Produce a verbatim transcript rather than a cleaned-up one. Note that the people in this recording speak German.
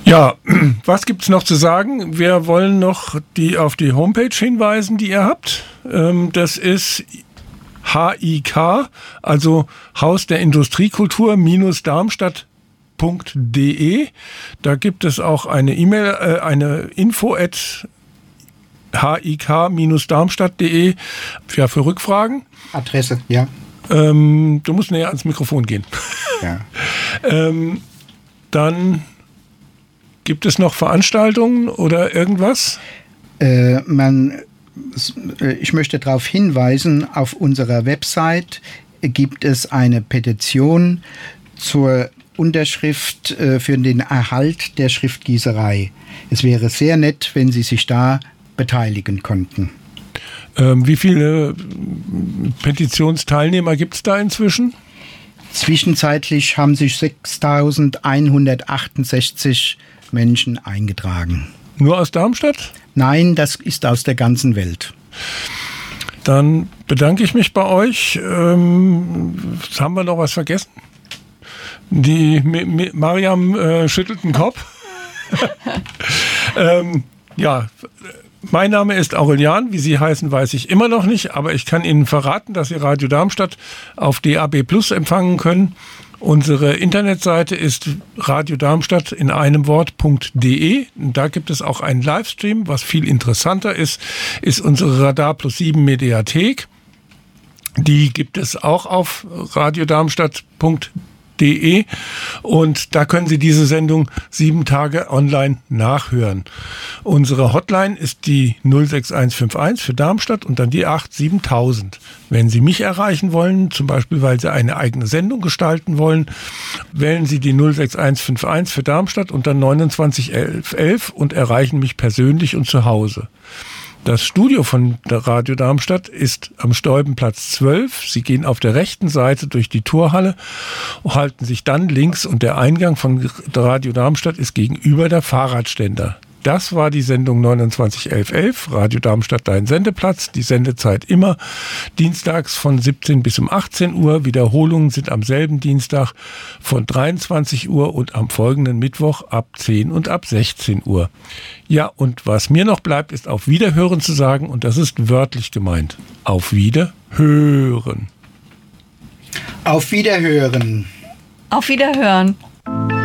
Ja, was gibt's noch zu sagen? Wir wollen noch die auf die Homepage hinweisen, die ihr habt. Ähm, das ist H I K, also Haus der Industriekultur minus Darmstadt punkt de. Da gibt es auch eine E-Mail, äh, eine info at h i k minus darmstadt punkt de, ja, für Rückfragen. Adresse, ja. Ähm, du musst näher ans Mikrofon gehen. Ja. ähm, dann gibt es noch Veranstaltungen oder irgendwas? Äh, man, ich möchte darauf hinweisen, auf unserer Website gibt es eine Petition zur Unterschrift äh, für den Erhalt der Schriftgießerei. Es wäre sehr nett, wenn Sie sich da beteiligen konnten. Ähm, wie viele Petitionsteilnehmer gibt es da inzwischen? Zwischenzeitlich haben sich sechstausendeinhundertachtundsechzig Menschen eingetragen. Nur aus Darmstadt? Nein, das ist aus der ganzen Welt. Dann bedanke ich mich bei euch. Ähm, haben wir noch was vergessen? Die M- M- Mariam äh, schüttelt den Kopf. ähm, ja, mein Name ist Aurelian. Wie Sie heißen, weiß ich immer noch nicht. Aber ich kann Ihnen verraten, dass Sie Radio Darmstadt auf D A B Plus empfangen können. Unsere Internetseite ist radiodarmstadt in einem Wort.de. Da gibt es auch einen Livestream. Was viel interessanter ist, ist unsere Radar Plus sieben Mediathek. Die gibt es auch auf radiodarmstadt punkt de und da können Sie diese Sendung sieben Tage online nachhören. Unsere Hotline ist die null sechs eins fünf eins für Darmstadt und dann die acht siebentausend. Wenn Sie mich erreichen wollen, zum Beispiel weil Sie eine eigene Sendung gestalten wollen, wählen Sie die null sechs eins fünf eins für Darmstadt und dann neunundzwanzig elf elf und erreichen mich persönlich und zu Hause. Das Studio von der Radio Darmstadt ist am Stolpenplatz zwölf. Sie gehen auf der rechten Seite durch die Torhalle, halten sich dann links und der Eingang von Radio Darmstadt ist gegenüber der Fahrradständer. Das war die Sendung neunundzwanzig elf elf, Radio Darmstadt, dein Sendeplatz. Die Sendezeit immer dienstags von siebzehn bis um achtzehn Uhr. Wiederholungen sind am selben Dienstag von dreiundzwanzig Uhr und am folgenden Mittwoch ab zehn und ab sechzehn Uhr. Ja, und was mir noch bleibt, ist auf Wiederhören zu sagen und das ist wörtlich gemeint. Auf Wiederhören. Auf Wiederhören. Auf Wiederhören.